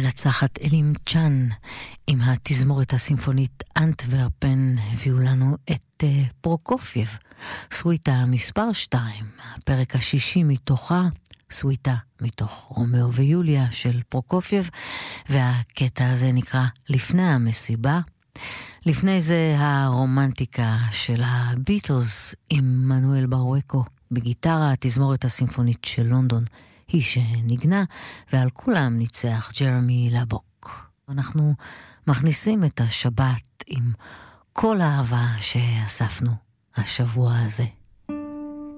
המנצחת אלין צ'אן עם התזמורת הסימפונית אנטוורפן הביאו לנו את פרוקופייב, סוויטה מספר 2, הפרק השישי מתוכה, סוויטה מתוך רומאו ויוליה של פרוקופייב, והקטע הזה נקרא לפני המסיבה. לפני זה הרומנטיקה של הביטלס עם מנואל ברואקו בגיטרה, התזמורת הסימפונית של לונדון היא שנגנה, ועל כולם ניצח ג'רמי לבוק. אנחנו מכניסים את השבת עם כל האהבה שאספנו השבוע הזה.